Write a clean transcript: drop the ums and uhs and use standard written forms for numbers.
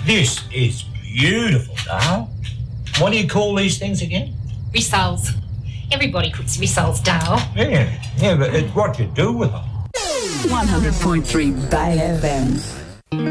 This is beautiful, Dale. What do you call these things again? Rissoles. Everybody cooks rissoles, Dale. Yeah, but it's what you do with them. 100.3 Bay FM.